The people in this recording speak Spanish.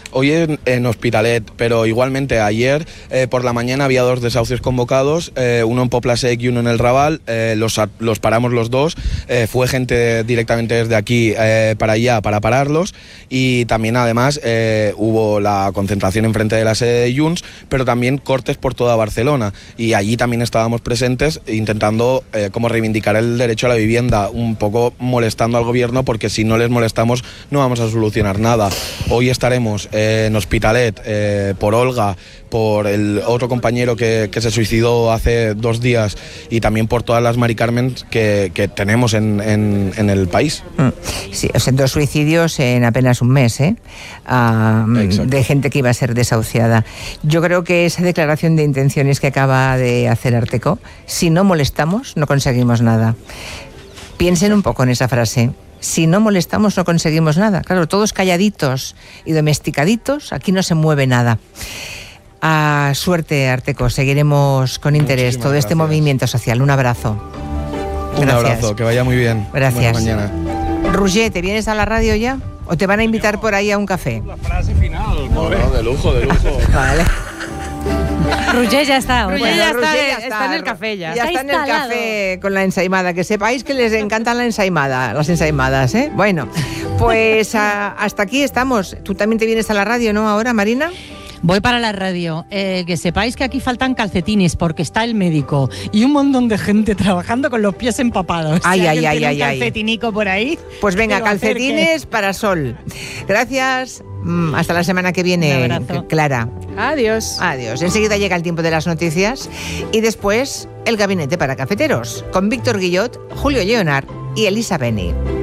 Hoy en Hospitalet, pero igualmente ayer por la mañana había 2 desahucios convocados, uno en Poblasec y uno en el Raval, los paramos los dos, fue gente directamente desde aquí para allá para pararlos, y también además hubo la concentración enfrente de la sede de Junts, pero también cortes por toda Barcelona, y allí también estábamos presentes intentando como reivindicar el derecho a la vivienda, un poco molestando al gobierno, porque si no les molestamos no vamos a solucionar nada. Hoy estaremos en Hospitalet por Olga, por el otro compañero que se suicidó hace 2 días, y también por todas las Mari Carmen que tenemos en el país. Sí, o sea, 2 suicidios en apenas un mes, de gente que iba a ser desahuciada. Yo creo que esa declaración de intenciones que acaba de hacer Arteko, si no molestamos, no conseguimos nada. Piensen un poco en esa frase. Si no molestamos, no conseguimos nada. Claro, todos calladitos y domesticaditos, aquí no se mueve nada. Suerte, Arteko. Seguiremos con interés todo este movimiento social. Un abrazo. Un abrazo, que vaya muy bien. Gracias. Buena mañana. Roger, ¿te vienes a la radio ya? ¿O te van a invitar por ahí a un café? La frase final. No, de lujo. Vale. Roger ya está. Roger Está en el café ya. Ya está en el café con la ensaimada. Que sepáis que les encantan las ensaimadas, ¿eh? Bueno, pues hasta aquí estamos. Tú también te vienes a la radio, ¿no? Ahora, Marina. Voy para la radio. Que sepáis que aquí faltan calcetines porque está el médico y un montón de gente trabajando con los pies empapados. Ay. Un calcetinico por ahí. Pues venga, calcetines para Sol. Gracias. Hasta la semana que viene, Clara. Adiós. Enseguida llega el tiempo de las noticias y después el gabinete para cafeteros con Víctor Guillot, Julio Leonard y Elisa Beni.